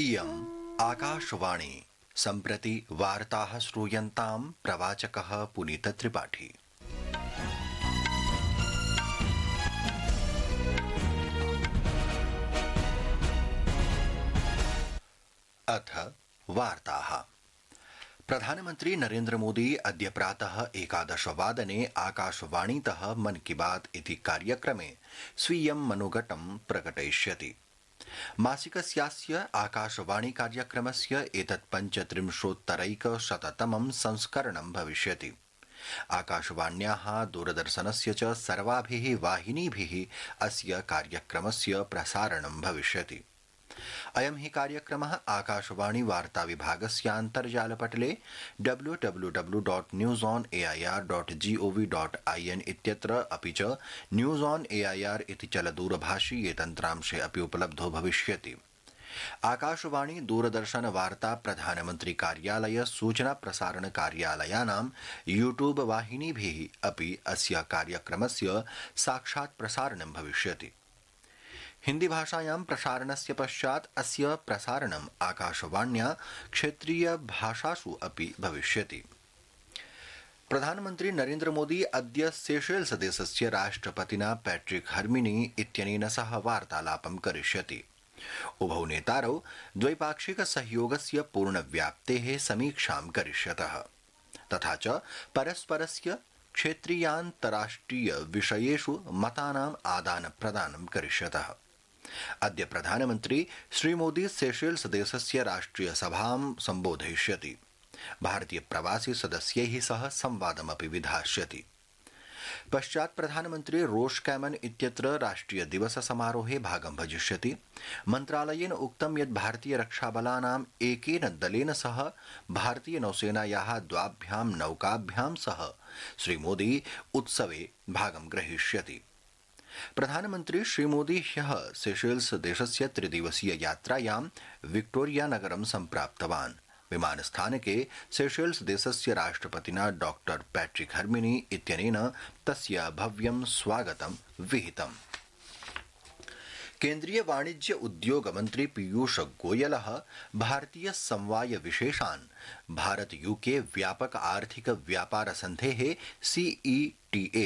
इयम् आकाशवाणी सम्प्रति वार्ताः श्रूयन्तां प्रवाचकः पुनीतत्रिपाठी। अथ वार्ताः। प्रधानमन्त्री नरेन्द्र मोदी अद्य प्रातः 11 वादने आकाशवाणीतः मन की बात इति कार्यक्रमे स्वीयं मनोगतं प्रकटयिष्यति। मासिकस्यास्य आकाशवाणी कार्यक्रमस्य एतत् 35-तमं संस्करणं भविष्यति। आकाशवाण्याः दूरदर्शनस्य च सर्वाभिः वाहिनीभिः अस्य कार्यक्रमस्य प्रसारणं भविष्यति। अयं हि कार्यक्रमः आकाशवाणी वार्ता विभागस्यान्तर्जालपटले www.newsonair.gov.in इत्यत्र अपि च न्यूज़ ऑन एआईआर इति चलदूरभाषीये तन्त्रांशे अपि उपलब्धो भविष्यति। आकाशवाणी दूरदर्शन वार्ता प्रधानमन्त्री कार्यालय सूचना प्रसारण कार्यालयानां यूट्यूब वाहिनीभिः अपि अस्य कार्यक्रमस्य साक्षात् प्रसारणं भविष्यति। हिंदी भाषायां प्रसारणस्य पश्चात् अस्य प्रसारणम् आकाशवाण्या क्षेत्रीय भाषासु अपि भविष्यति। प्रधानमन्त्री नरेन्द्र मोदी अद्य सेशेल्स देशस्य राष्ट्रपतिना पैट्रिक हर्मिनी इत्यनेन सह वार्तालापं करिष्यति। उभौ नेतारौ द्वैपाक्षिक सहयोगस्य पूर्णव्याप्तेः समीक्षां करिष्यतः तथा च परस्परस्य क्षेत्रीयान्तराष्ट्रिय विषयेषु मतानाम् आदानप्रदानं करिष्यतः। अद्य प्रधानमन्त्री श्रीमोदी सेशेल्स देशस्य राष्ट्रिय सभां सम्बोधयिष्यति। भारतीय प्रवासी सदस्यैः सह संवादमपि विधास्यति। पश्चात् प्रधानमन्त्री रोश कैमन इत्यत्र राष्ट्रिय दिवस समारोहे भागं भजिष्यति। मन्त्रालयेन उक्तं यत् भारतीय रक्षाबलानाम् एकेन दलेन सह भारतीय नौसेनायाः द्वाभ्यां नौकाभ्यां सह श्रीमोदी उत्सवे भागं ग्रहीष्यति। प्रधानमन्त्री श्रीमोदी ह्यः सेशेल्स देशस्य त्रिदिवसीय यात्रायां विक्टोरिया नगरं सम्प्राप्तवान्। विमानस्थानके सेशेल्स देशस्य राष्ट्रपतिना डॉक्टर पैट्रिक हर्मिनी इत्यनेन तस्य भव्यं स्वागतं विहितम्। केन्द्रीय वाणिज्य उद्योग मन्त्री पीयूष गोयलः भारतीय समवाय विशेषान् भारत यूके व्यापक आर्थिक व्यापार सन्धेः CETA